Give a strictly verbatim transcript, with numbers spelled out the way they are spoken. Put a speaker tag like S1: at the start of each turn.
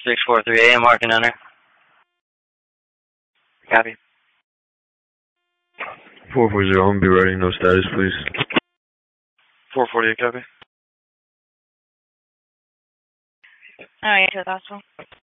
S1: six four three A, mark and enter. Copy.
S2: four four zero, I'm going to be writing no status, please.
S3: four forty-eight, copy.
S4: Alright, to the hospital.